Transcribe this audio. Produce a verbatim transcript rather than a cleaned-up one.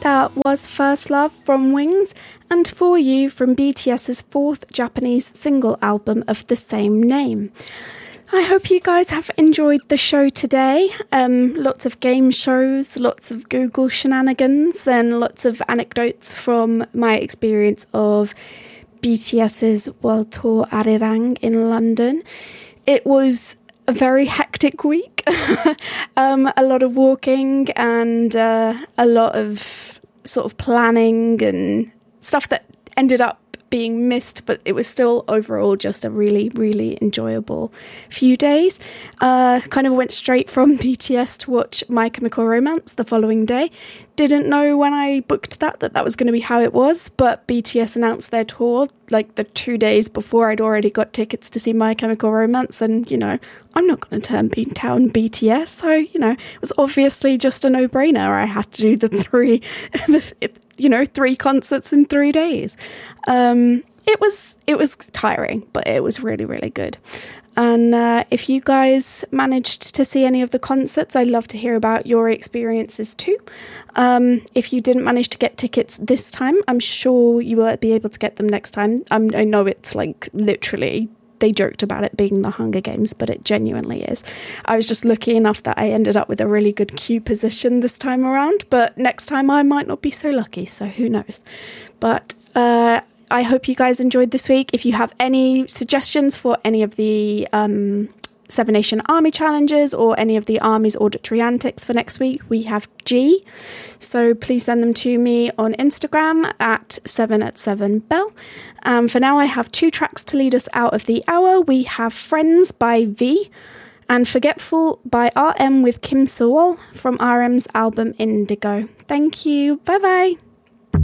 That was First Love from Wings and For You from B T S's fourth Japanese single album of the same name. I hope you guys have enjoyed the show today. Um, lots of game shows, lots of Google shenanigans, and lots of anecdotes from my experience of B T S's World Tour Arirang in London. It was a very hectic week, um, a lot of walking and uh, a lot of sort of planning and stuff that ended up being missed, but it was still overall just a really, really enjoyable few days. Uh, kind of went straight from B T S to watch My Chemical Romance the following day. Didn't know when I booked that that that was going to be how it was, but B T S announced their tour like the two days before I'd already got tickets to see My Chemical Romance, and, you know, I'm not going to turn down B T S, so, you know, it was obviously just a no-brainer. I had to do the three, you know, three concerts in three days. Um, it was it was tiring, but it was really, really good. And uh, if you guys managed to see any of the concerts, I'd love to hear about your experiences too. Um, if you didn't manage to get tickets this time, I'm sure you will be able to get them next time. Um, I know it's like literally, they joked about it being the Hunger Games, but it genuinely is. I was just lucky enough that I ended up with a really good queue position this time around, but next time I might not be so lucky, so who knows. But uh, I hope you guys enjoyed this week. If you have any suggestions for any of the um, Seven Nation Army challenges or any of the Army's auditory antics for next week, we have G. So please send them to me on Instagram at seven at seven bell. Um, for now, I have two tracks to lead us out of the hour. We have Friends by V and Forgetful by R M with Kim Sewol from R M's album Indigo. Thank you. Bye-bye.